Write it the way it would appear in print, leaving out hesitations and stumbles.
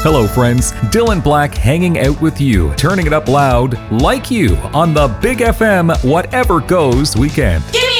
Hello, friends. Dylan Black hanging out with you, turning it up loud, like you, on the Big FM Whatever Goes weekend.